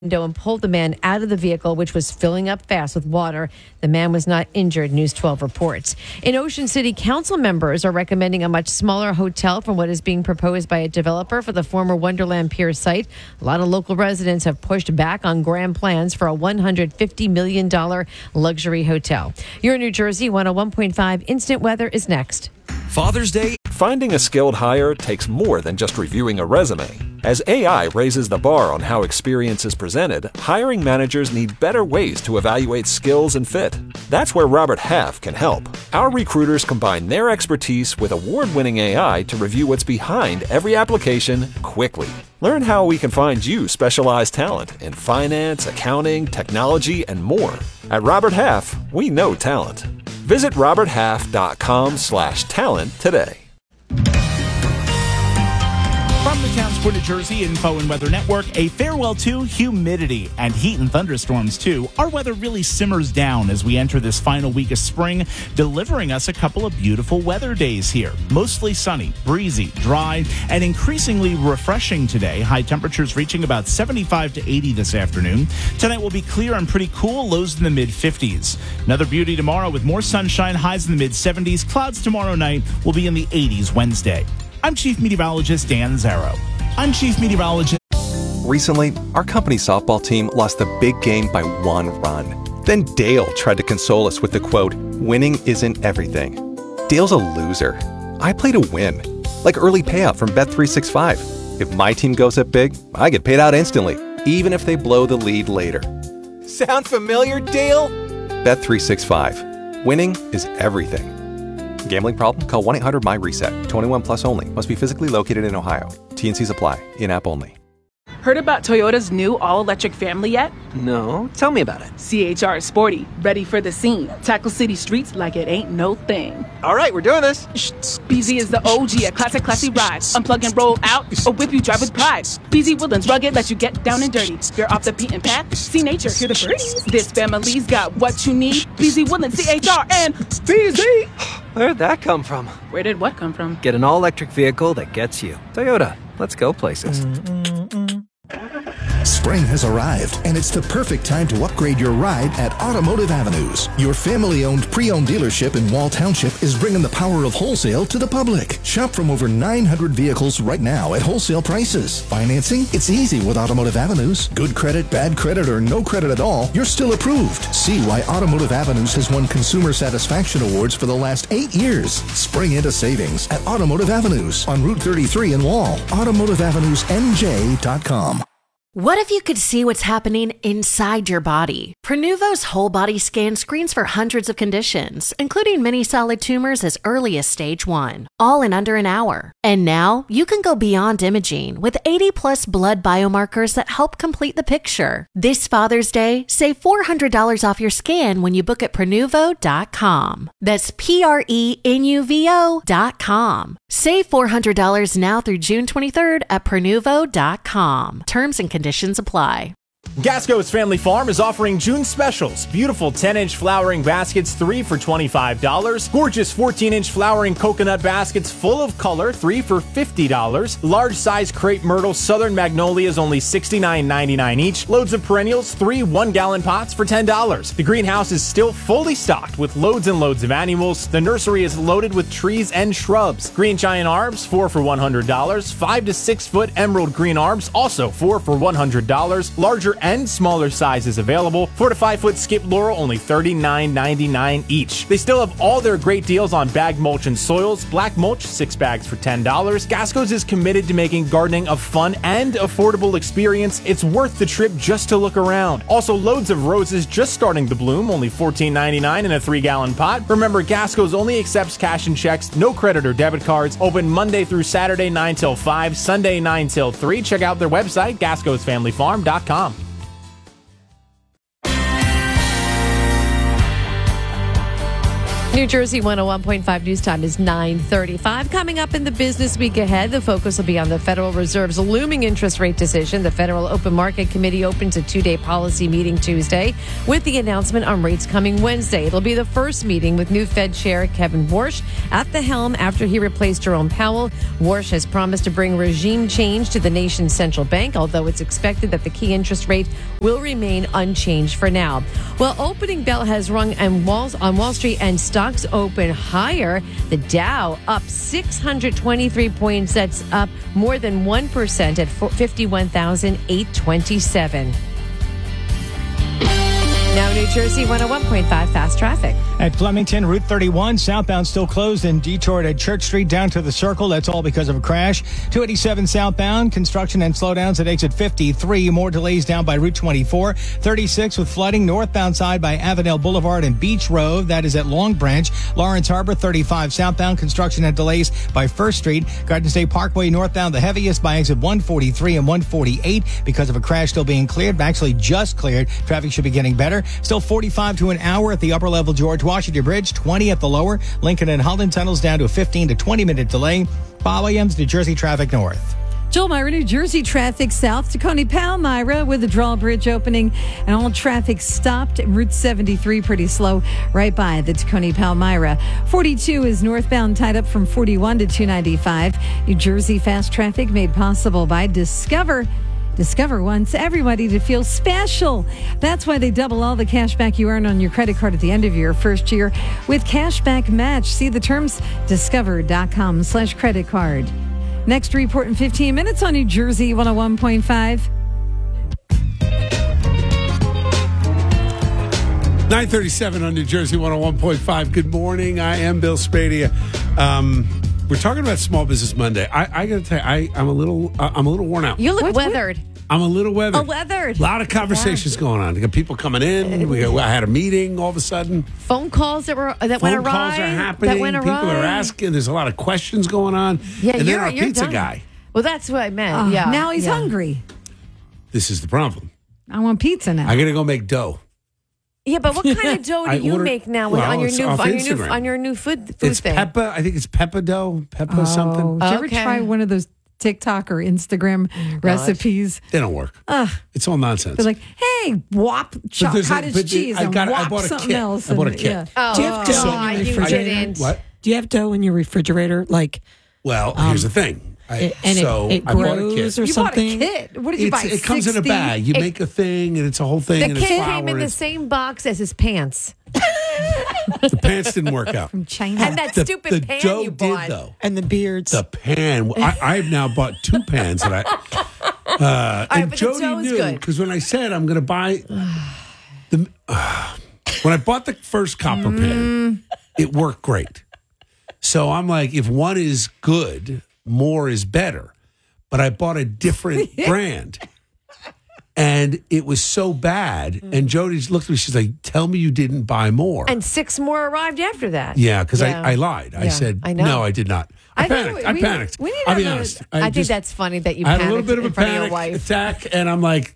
window and pulled the man out of the vehicle, which was filling up fast with water. The man was not injured, News 12 reports. In Ocean City, council members are recommending a much smaller hotel from what is being proposed by a developer for the former Wonderland Pier site. A lot of local residents have pushed back on grand plans for a $150 million luxury hotel. You're in New Jersey. 101.5 Instant Weather is next. Father's Day. Finding a skilled hire takes more than just reviewing a resume. As AI raises the bar on how experience is presented, hiring managers need better ways to evaluate skills and fit. That's where Robert Half can help. Our recruiters combine their expertise with award-winning AI to review what's behind every application quickly. Learn how we can find you specialized talent in finance, accounting, technology, and more. At Robert Half, we know talent. Visit roberthalf.com/talent today. From the Town Square, New Jersey Info and Weather Network, a farewell to humidity and heat and thunderstorms, too. Our weather really simmers down as we enter this final week of spring, delivering us a couple of beautiful weather days here. Mostly sunny, breezy, dry, and increasingly refreshing today. High temperatures reaching about 75 to 80 this afternoon. Tonight will be clear and pretty cool, lows in the mid-50s. Another beauty tomorrow with more sunshine, highs in the mid-70s. Clouds tomorrow night will be in the 80s Wednesday. I'm Chief Meteorologist Dan Zarrow. Recently, our company softball team lost the big game by 1 run. Then Dale tried to console us with the quote, "Winning isn't everything." Dale's a loser. I play to win, like early payout from Bet365. If my team goes up big, I get paid out instantly, even if they blow the lead later. Sound familiar, Dale? Bet365. Winning is everything. Gambling problem? Call 1-800-MY-RESET. 21 plus only. Must be physically located in Ohio. T&Cs apply. In-app only. Heard about Toyota's new all-electric family yet? No, tell me about it. CHR is sporty, ready for the scene. Tackle city streets like it ain't no thing. All right, we're doing this. BZ is the OG, a classy ride. Unplug and roll out, or whip you drive with pride. BZ Woodlands rugged, let you get down and dirty. You're off the beaten path, see nature, hear the birds. This family's got what you need. BZ Woodlands, CHR, and BZ. Where'd that come from? Where did what come from? Get an all-electric vehicle that gets you. Toyota, let's go places. Spring has arrived, and it's the perfect time to upgrade your ride at Automotive Avenues. Your family-owned pre-owned dealership in Wall Township is bringing the power of wholesale to the public. Shop from over 900 vehicles right now at wholesale prices. Financing? It's easy with Automotive Avenues. Good credit, bad credit, or no credit at all, you're still approved. See why Automotive Avenues has won Consumer Satisfaction Awards for the last 8 years. Spring into savings at Automotive Avenues on Route 33 in Wall. AutomotiveAvenuesNJ.com. What if you could see what's happening inside your body? Prenuvo's whole body scan screens for hundreds of conditions, including many solid tumors as early as stage 1, all in under an hour. And now you can go beyond imaging with 80 plus blood biomarkers that help complete the picture. This Father's Day, save $400 off your scan when you book at Prenuvo.com. That's Prenuvo.com. Save $400 now through June 23rd at Prenuvo.com. Terms and conditions apply. Gasco's Family Farm is offering June specials. Beautiful 10-inch flowering baskets, 3 for $25. Gorgeous 14-inch flowering coconut baskets full of color, 3 for $50. Large size crepe myrtle southern magnolias, only $69.99 each. Loads of perennials, 3 1-gallon pots for $10. The greenhouse is still fully stocked with loads and loads of annuals. The nursery is loaded with trees and shrubs. Green giant arbs, 4 for $100. 5 to 6 foot emerald green arbs, also 4 for $100. Larger and smaller sizes available. 4 to 5 foot skip laurel, only $39.99 each. They still have all their great deals on bag mulch and soils. Black mulch, 6 bags for $10. Gasco's is committed to making gardening a fun and affordable experience. It's worth the trip just to look around. Also, loads of roses just starting to bloom, only $14.99 in a 3-gallon pot. Remember, Gasco's only accepts cash and checks, no credit or debit cards. Open Monday through Saturday 9 till 5, Sunday 9 till 3. Check out their website, gascosfamilyfarm.com. New Jersey 101.5 news time is 9:35. Coming up in the business week ahead, the focus will be on the Federal Reserve's looming interest rate decision. The Federal Open Market Committee opens a two-day policy meeting Tuesday with the announcement on rates coming Wednesday. It'll be the first meeting with new Fed Chair Kevin Warsh at the helm after he replaced Jerome Powell. Warsh has promised to bring regime change to the nation's central bank, although it's expected that the key interest rate will remain unchanged for now. Well, opening bell has rung on Wall Street and stocks open higher. The Dow up 623 points. That's up more than 1% at 51,827. Now, New Jersey 101.5 fast traffic. At Flemington, Route 31, southbound still closed in Detroit at Church Street down to the Circle. That's all because of a crash. 287 southbound, construction and slowdowns at exit 53. More delays down by Route 24. 36 with flooding northbound side by Avondale Boulevard and Beach Road. That is at Long Branch. Lawrence Harbor, 35 southbound, construction and delays by First Street. Garden State Parkway northbound, the heaviest by exit 143 and 148 because of a crash still being cleared. Actually just cleared. Traffic should be getting better. Still 45 to an hour at the upper level George Washington Bridge, 20 at the lower. Lincoln and Holland tunnels down to a 15 to 20 minute delay. Bob Williams, New Jersey traffic north. Joel Myra, New Jersey traffic south to Coney Palmyra with the drawbridge opening and all traffic stopped. Route 73 pretty slow right by the Coney Palmyra. 42 is northbound tied up from 41 to 295. New Jersey fast traffic made possible by Discover. Discover wants everybody to feel special. That's why they double all the cash back you earn on your credit card at the end of your first year with Cashback Match. See the terms, discover.com/credit card. Next report in 15 minutes on New Jersey 101.5. 9:37 on New Jersey 101.5. Good morning. I am Bill Spadea. We're talking about Small Business Monday. I got to tell you, I'm a little worn out. You look weathered. I'm a little weathered. Oh, weathered. A lot of conversations going on. We got people coming in. I had a meeting all of a sudden. Phone calls that went awry. Phone calls are happening. People are asking. There's a lot of questions going on. Yeah, and then our you're pizza done. guy. Well, that's what I meant. Yeah. Now he's hungry. This is the problem. I want pizza now. I got to go make dough. Yeah, but what kind of dough do you make now on your new food It's thing? Peppa. I think it's Peppa dough. Peppa something. Did you ever try one of those TikTok or Instagram recipes? They don't work. It's all nonsense. They're like, hey, whop cottage cheese and whop something else. I bought a kit. Yeah. Oh, Do you have dough in your refrigerator? What? Do you have dough in your refrigerator? Well, here's the thing. It I bought a grows kit. or something. You bought a kit? What did you buy? It comes in a bag. You make a thing, and it's a whole thing. The and it's kit flour. came in the same box as his pants. The pants didn't work out. From China. And that stupid pan dough you bought. did, though. And the beards. The pan. I've now bought 2 pans that and but the Jody dough's knew good. because when I said I'm going to buy when I bought the first copper pan, it worked great. So I'm like, if one is good, more is better. But I bought a different brand. And it was so bad. And Jody looked at me. She's like, tell me you didn't buy more. And 6 more arrived after that. Yeah, because I lied. I said, I know. No, I did not. I panicked. I'll be honest. I think that's funny that you I had panicked a little bit of a in front of your panic wife. attack. And I'm like,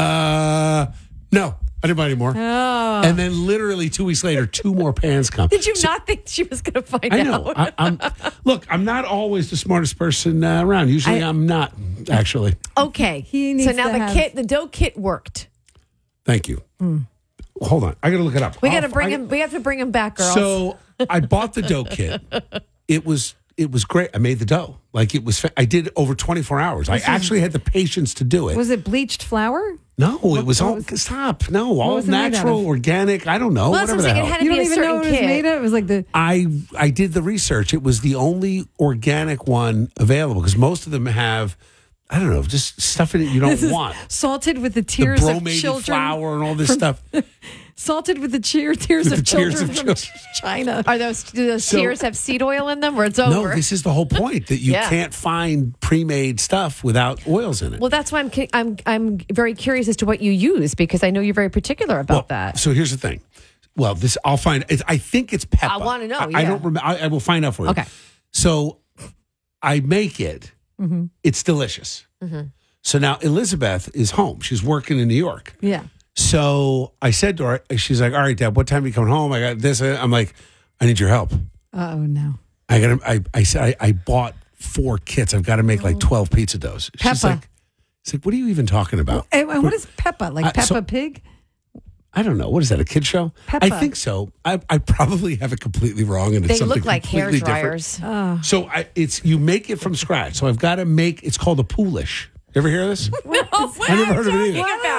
no. I didn't buy any more. Oh. And then literally 2 weeks later, 2 more pans come. Did you not think she was going to find I know. out? Look, I'm not always the smartest person around. Usually I'm not, actually. Okay. So now the dough kit worked. Thank you. Hold on. I got to look it up. We got to bring him. We have to bring him back, girls. So I bought the dough kit. It was great. I made the dough. It was. I did over 24 hours. I actually had the patience to do it. Was it bleached flour? No, it was all stop. No, all natural, organic. I don't know. Well, whatever the hell. you don't even know what it was made of. It was like the. I did the research. It was the only organic one available because most of them have. I don't know, just stuff in it you don't want. Salted with the tears of bromated children. flour and all this stuff. Salted with the tears of children from China. Do those tears have seed oil in them, or it's over? No, this is the whole point that you can't find pre-made stuff without oils in it. Well, that's why I'm very curious as to what you use because I know you're very particular about that. So here's the thing. Well, I'll find. I think it's Peppa. I want to know. I don't remember. I will find out for you. Okay. So I make it. Mm-hmm. It's delicious. Mm-hmm. So now Elizabeth is home. She's working in New York. Yeah. So I said to her, she's like, all right, Dad, what time are you coming home? I got this. I'm like, I need your help. Oh, no. I said I bought 4 kits. I've got to make like 12 pizza doughs. She's Peppa. like, what are you even talking about? And what is Peppa? Like Peppa Pig? I don't know. What is that, a kid show? Peppa. I think so. I probably have it completely wrong. And it's They something look like hair completely dryers. different. So you make it from scratch. So I've got to make, it's called a poolish. You ever hear of this? What I never heard of it either.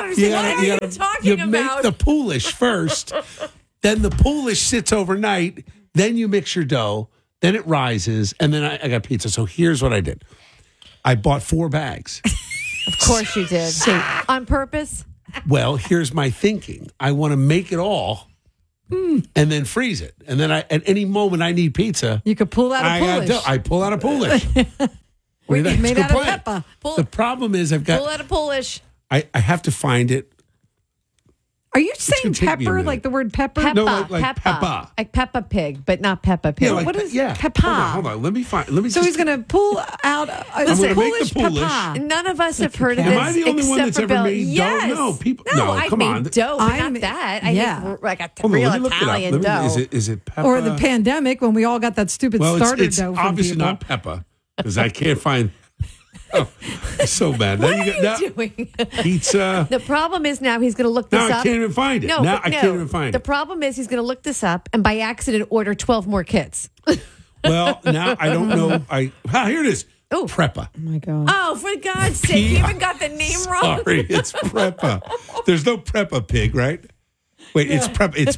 You make the poolish first, then the poolish sits overnight, then you mix your dough, then it rises, and then I got pizza. So here's what I did. I bought 4 bags. Of course you did. On purpose? Well, here's my thinking. I want to make it all and then freeze it. And then at any moment I need pizza. You could pull out a Polish. I pull out a Polish. What do you think? Made It's a out good of plan. Peppa. The problem is I've got. Pull out a Polish. I have to find it. Are you saying gonna take me a pepper, minute. like the word pepper? Peppa. No, like Peppa. Like Peppa Pig, but not Peppa Pig. like what is yeah. Peppa? Hold on. Let me find. Let me. So he's going to pull out a I'm gonna make Polish the Polish. Peppa. None of us have heard of Am this. I the only one except that's for ever Bill. made Yes. dough? No, people. No, No, I've come made on. dough, but I not ma- that. I yeah. make like a Hold on, real let me look it up. Italian dough. Is it Peppa? Or the pandemic when we all got that stupid Well, starter it's dough from obviously people. not Peppa because I can't find. Oh, I'm so bad. What are you doing? Pizza. The problem is now he's going to look this Now up. I can't even find it. No, Now but I can't even find The it. problem is he's going to look this up and by accident order 12 more kits. Well, now I don't know. Here it is. Oh. Preppa. Oh, my God. Oh, for God's sake, you even got the name wrong. Sorry, it's Preppa. There's no Preppa Pig, right? Wait, it's Preppa. It's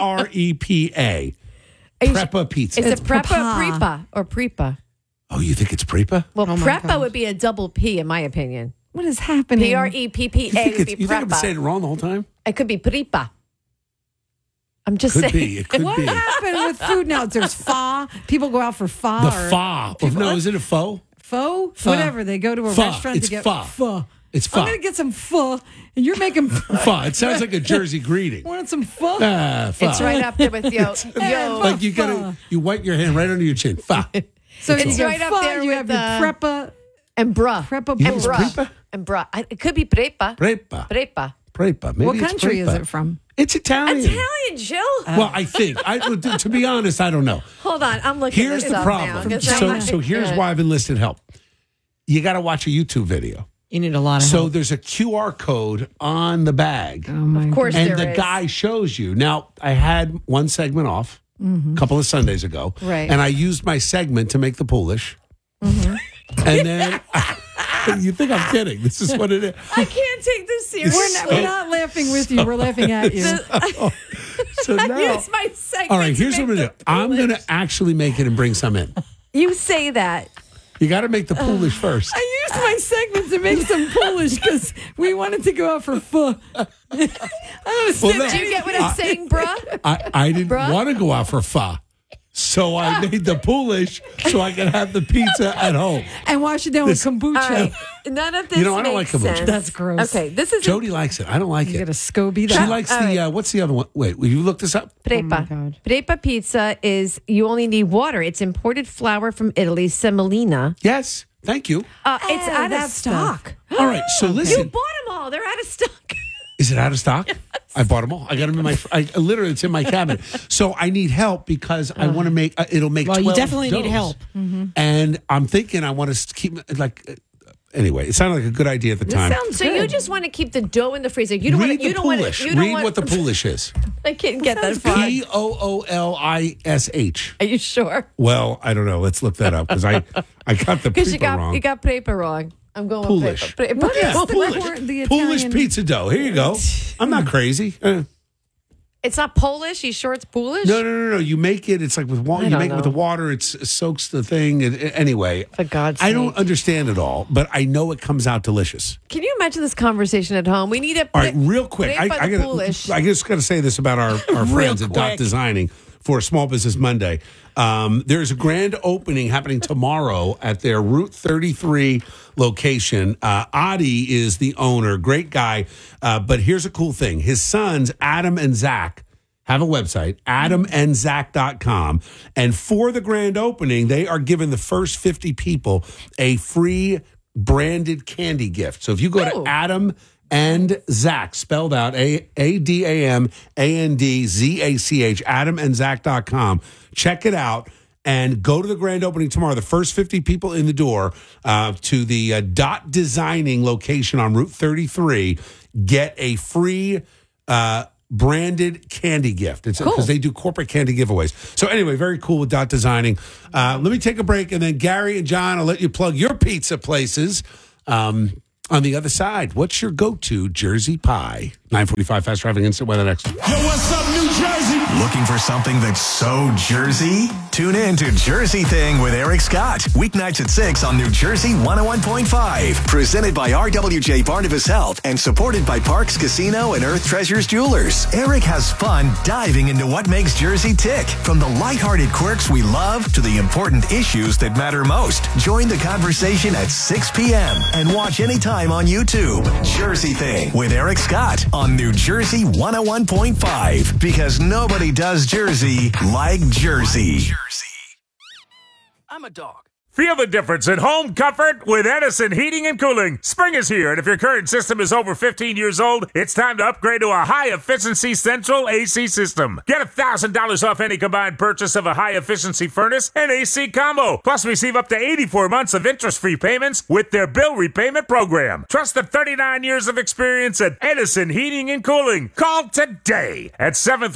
Prepa. Preppa Pizza. Is it Preppa or Prepa or Prepa? Oh, you think it's Prepa? Well, Preppa would be a double P in my opinion. What is happening? Preppa would be You think I'm Preppa. saying it wrong the whole time? It could be Prepa. I'm just Could saying. be. It could What be. happened with food now? There's pho. People go out for pho. The or pho. No, is it a pho? Pho? Pho. Whatever. They go to a Pho. restaurant It's to get pho. It's pho. I'm going to get some pho. And you're making Pho. It sounds like a Jersey greeting. Want some pho? Pho. It's right up there with yo. Like you wipe your hand right under your chin. Pho. So It's you right have up pho, there you with, have your Preppa. and bruh. Preppa You think and it's Polish. bruh. Prepa? And bruh. It could be Prepa. Prepa. Prepa. Prepa. Maybe What it's country is Prepa. it from? It's Italian. Italian, Jill. Well, I think. To be honest, I don't know. Hold on, I'm looking Here's this the up problem. now, 'cause So here's why I've enlisted help. You got to watch a YouTube video. You need a lot of So help. there's a QR code on the bag. Oh, my Of course And there the is. guy shows you. Now, I had one segment off a couple of Sundays ago. Right. And I used my segment to make the Polish. And then, you think I'm kidding. This is what it is. I can't take this seriously. We're not laughing with you. We're laughing at you. So now, I use my segment. all right, to here's what I'm make going to do. the I'm going to Polish. actually make it and bring some in. You say that. You got to make the Polish first. I used my segment to make some Polish because we wanted to go out for pho. I don't Well, understand. no. Do you get what I'm saying, bruh? I didn't Bruh? want to go out for pho. So I made the Polish so I could have the pizza at home. And wash it down with kombucha. All right. None of this You know, I don't makes like kombucha. sense. That's gross. Okay, this is Jody likes it. I don't like You it. get a SCOBY She that. likes all the, right. what's the other one? Wait, will you look this up? Prepa. God. Prepa pizza is you only need water. It's imported flour from Italy, semolina. Yes. Thank you. It's out of that stuff. stock. All right. So You listen. bought them all. They're out of stock. Is it out of stock? I bought them all. I got them in my, literally, it's in my cabinet. So I need help because I want to make, it'll make 12 Well, you definitely need doughs. help. And I'm thinking I want to keep, anyway, it sounded like a good idea at the time. So you just want to keep the dough in the freezer. You don't want Read to. You the don't want Polish. to. You don't Read want what the Polish is. I can't get that far. Polish. Are you sure? Well, I don't know. Let's look that up because I got the Because Prepa wrong. you got Prepa wrong. I'm going Polish. with Prepa. What is the Polish. cor- the Polish Italian- pizza dough. Here you go. I'm not crazy. It's not Polish. You sure it's Polish? No. You make it. It's like with water. I You don't make it with the know. water. It soaks the thing. Anyway, For God's I don't sake. understand it all, but I know it comes out delicious. Can you imagine this conversation at home? We need a. All right, real quick. Prepa I the Polish. just got to say this about our friends at Dot quick. Designing for Small Business Monday. There's a grand opening happening tomorrow at their Route 33 location. Adi is the owner, great guy. But here's a cool thing: his sons, Adam and Zach, have a website, adamandzack.com. And for the grand opening, they are giving the first 50 people a free branded candy gift. So if you go Ooh. to and Zach, spelled out ADAMANDZACH, AdamandZach.com. Check it out and go to the grand opening tomorrow. The first 50 people in the door to the Dot Designing location on Route 33 get a free branded candy gift. It's because they do corporate candy giveaways. So anyway, very cool with Dot Designing. Let me take a break, and then Gary and John, I'll let you plug your pizza places. On the other side, what's your go-to Jersey pie? 9:45 Fast Traffic Instant Weather next. Yo, what's up, New Jersey? Looking for something that's so Jersey? Tune in to Jersey Thing with Eric Scott. Weeknights at 6 on New Jersey 101.5. Presented by RWJ Barnabas Health and supported by Parks Casino and Earth Treasures Jewelers. Eric has fun diving into what makes Jersey tick. From the lighthearted quirks we love to the important issues that matter most. Join the conversation at 6 p.m. and watch anytime on YouTube. Jersey Thing with Eric Scott on New Jersey 101.5. Because nobody does Jersey like Jersey. I'm a dog. Feel the difference in home comfort with Edison Heating and Cooling. Spring is here, and if your current system is over 15 years old, it's time to upgrade to a high-efficiency central AC system. Get $1,000 off any combined purchase of a high-efficiency furnace and AC combo. Plus, receive up to 84 months of interest-free payments with their bill repayment program. Trust the 39 years of experience at Edison Heating and Cooling. Call today at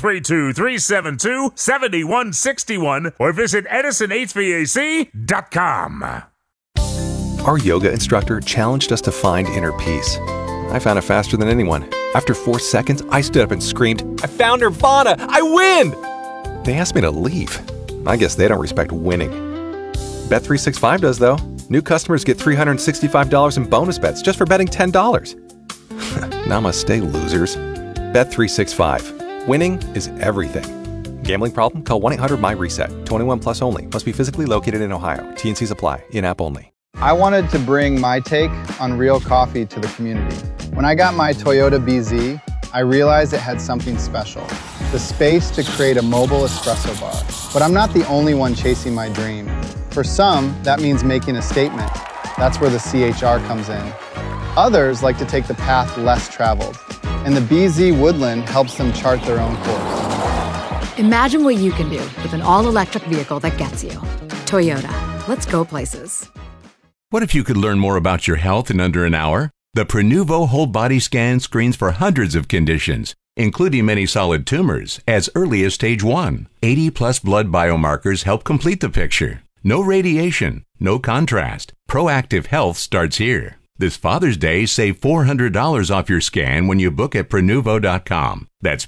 732-372-7161 or visit EdisonHVAC.com. Our yoga instructor challenged us to find inner peace. I found it faster than anyone. After 4 seconds, I stood up and screamed, "I found Nirvana! I win!" They asked me to leave. I guess they don't respect winning. Bet365 does, though. New customers get $365 in bonus bets just for betting $10. Namaste, losers. Bet365. Winning is everything. Gambling problem? Call 1-800-MY-RESET. 21 plus only. Must be physically located in Ohio. T&Cs apply. In-app only. I wanted to bring my take on real coffee to the community. When I got my Toyota BZ, I realized it had something special. The space to create a mobile espresso bar. But I'm not the only one chasing my dream. For some, that means making a statement. That's where the CHR comes in. Others like to take the path less traveled. And the BZ Woodland helps them chart their own course. Imagine what you can do with an all-electric vehicle that gets you. Toyota. Let's go places. What if you could learn more about your health in under an hour? The Prenuvo whole body scan screens for hundreds of conditions, including many solid tumors, as early as stage 1. 80-plus blood biomarkers help complete the picture. No radiation, no contrast. Proactive health starts here. This Father's Day, save $400 off your scan when you book at Prenuvo.com. That's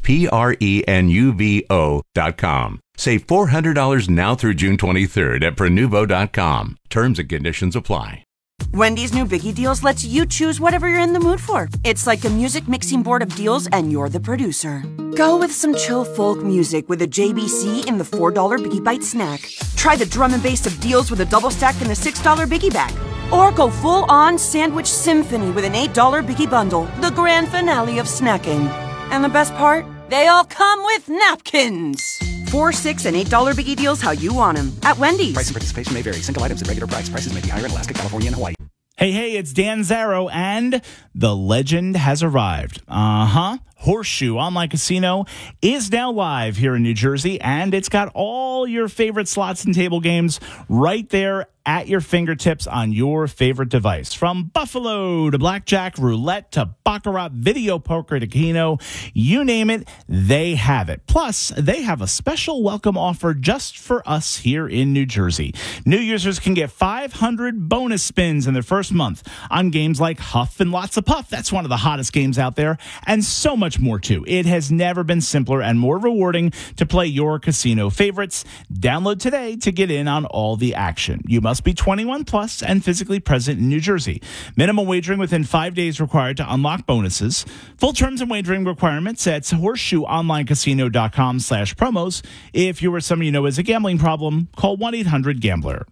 Prenuvo.com. Save $400 now through June 23rd at Prenuvo.com. Terms and conditions apply. Wendy's new Biggie Deals lets you choose whatever you're in the mood for. It's like a music mixing board of deals, and you're the producer. Go with some chill folk music with a JBC in the $4 Biggie Bite snack. Try the drum and bass of deals with a double stack in the $6 Biggie Bag. Or go full-on sandwich symphony with an $8 Biggie Bundle, the grand finale of snacking. And the best part? They all come with napkins. $4, $6, and $8 Biggie Deals how you want them at Wendy's. Price and participation may vary. Single items at regular price. Prices may be higher in Alaska, California, and Hawaii. Hey, it's Dan Zarrow, and the legend has arrived. Horseshoe Online Casino is now live here in New Jersey, and it's got all your favorite slots and table games right there at your fingertips on your favorite device. From Buffalo to Blackjack, Roulette to Baccarat, Video Poker to Keno, you name it, they have it. Plus, they have a special welcome offer just for us here in New Jersey. New users can get 500 bonus spins in their first month on games like Huff and Lots of Puff. That's one of the hottest games out there, and so much more too. It has never been simpler and more rewarding to play your casino favorites. Download today to get in on all the action. You must be 21 plus and physically present in New Jersey. Minimum wagering within 5 days required to unlock bonuses. Full terms and wagering requirements at horseshoeonlinecasino.com/promos. If you or someone you know has a gambling problem, call 1-800-GAMBLER.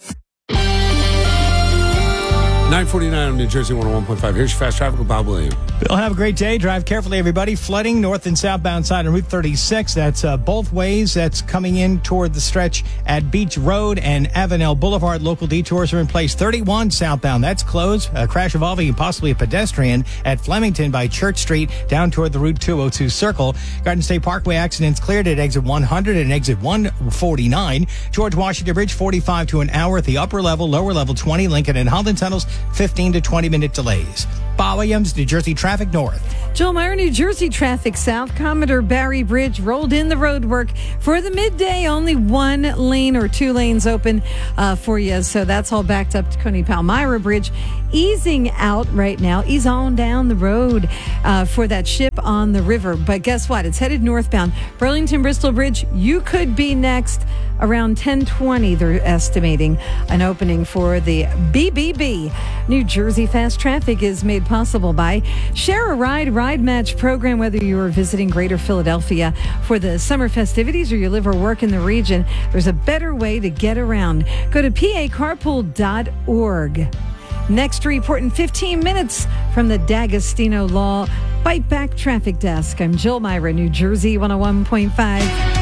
9:49 on New Jersey 101.5. Here's your fast traffic with Bob Williams. Bill, have a great day. Drive carefully, everybody. Flooding north and southbound side on Route 36. That's both ways. That's coming in toward the stretch at Beach Road and Avenel Boulevard. Local detours are in place. 31 southbound. That's closed. A crash involving possibly a pedestrian at Flemington by Church Street down toward the Route 202 circle. Garden State Parkway accidents cleared at exit 100 and exit 149. George Washington Bridge 45 to an hour at the upper level, lower level 20. Lincoln and Holland tunnels 15 to 20 minute delays. Bob Williams, New Jersey traffic north. Joel Meyer, New Jersey traffic south. Commodore Barry Bridge rolled in the road work for the midday. Only one lane or two lanes open for you. So that's all backed up to Coney Palmyra Bridge. Easing out right now. Ease on down the road for that ship on the river. But guess what? It's headed northbound. Burlington Bristol Bridge, you could be next. Around 10:20, they're estimating an opening for the BBB. New Jersey Fast Traffic is made possible by Share a Ride Ride Match program. Whether you are visiting Greater Philadelphia for the summer festivities or you live or work in the region, there's a better way to get around. Go to pacarpool.org. Next report in 15 minutes from the D'Agostino Law Bite Back Traffic Desk. I'm Jill Myra, New Jersey 101.5.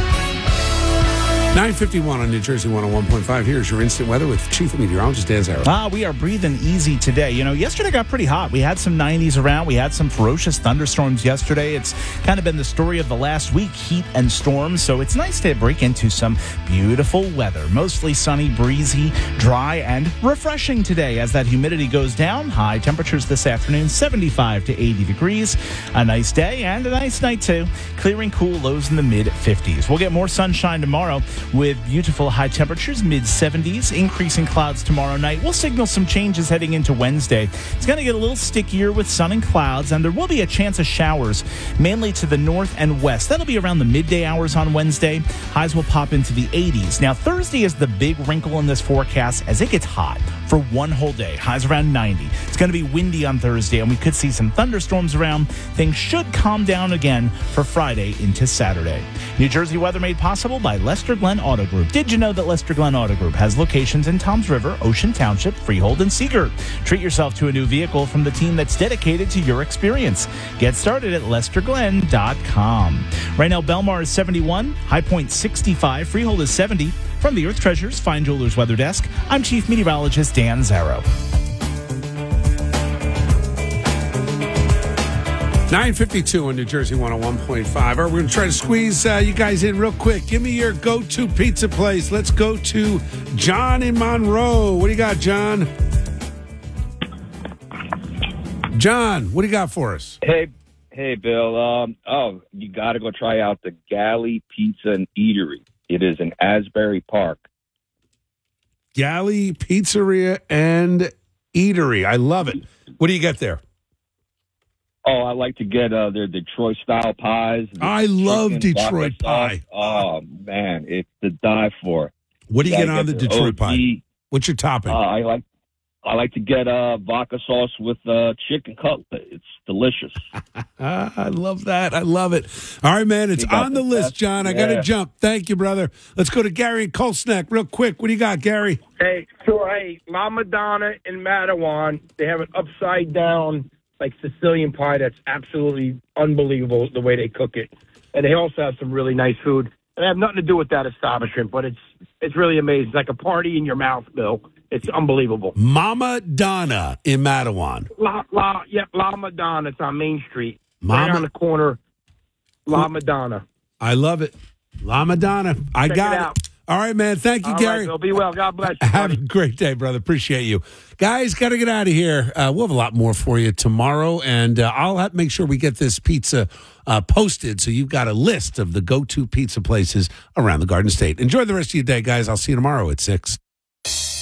9:51 on New Jersey 101.5. Here's your instant weather with Chief Meteorologist Dan Zarrow. We are breathing easy today. You know, yesterday got pretty hot. We had some 90s around. We had some ferocious thunderstorms yesterday. It's kind of been the story of the last week, heat and storms. So it's nice to break into some beautiful weather. Mostly sunny, breezy, dry, and refreshing today as that humidity goes down. High temperatures this afternoon, 75 to 80 degrees. A nice day and a nice night, too. Clearing cool, lows in the mid-50s. We'll get more sunshine tomorrow with beautiful high temperatures, mid-70s, increasing clouds tomorrow night. We'll signal some changes heading into Wednesday. It's going to get a little stickier with sun and clouds, and there will be a chance of showers, mainly to the north and west. That'll be around the midday hours on Wednesday. Highs will pop into the 80s. Now, Thursday is the big wrinkle in this forecast as it gets hot for one whole day. Highs around 90. It's going to be windy on Thursday, and we could see some thunderstorms around. Things should calm down again for Friday into Saturday. New Jersey weather made possible by Lester Glenn Auto Group. Did you know that Lester Glenn Auto Group has locations in Toms River, Ocean Township, Freehold, and Seagirt? Treat yourself to a new vehicle from the team that's dedicated to your experience. Get started at lesterglenn.com. Right now, Belmar is 71, High Point 65, Freehold is 70. From the Earth Treasures Fine Jewelers Weather Desk, I'm Chief Meteorologist Dan Zarrow. 9:52 on New Jersey 101.5. All right, we're going to try to squeeze you guys in real quick. Give me your go-to pizza place. Let's go to John in Monroe. What do you got, John? John, what do you got for us? Hey, Bill. You got to go try out the Galley Pizza and Eatery. It is in Asbury Park. Galley Pizzeria and Eatery. I love it. What do you get there? Oh, I like to get their Detroit-style pies. I love Detroit pie. Oh, man, it's to die for. What do you get on the Detroit pie? What's your topping? I like to get vodka sauce with chicken cutlet. It's delicious. I love that. I love it. All right, man, it's on the list, John. I got to jump. Thank you, brother. Let's go to Gary in Colsneck real quick. What do you got, Gary? Hey, sure. Hey, La Madonna in Matawan. They have an upside-down like Sicilian pie that's absolutely unbelievable the way they cook it. And they also have some really nice food. And they have nothing to do with that establishment, but it's really amazing. It's like a party in your mouth, Bill. It's unbelievable. Mama Donna in Matawan. La Madonna. It's on Main Street. Right on the corner. La Madonna. I love it. La Madonna. I got it. All right, man. Thank you, Gary. Right, Bill. Be well. God bless you. Have a great day, brother. Appreciate you. Guys, got to get out of here. We'll have a lot more for you tomorrow, and I'll have to make sure we get this pizza posted so you've got a list of the go-to pizza places around the Garden State. Enjoy the rest of your day, guys. I'll see you tomorrow at 6.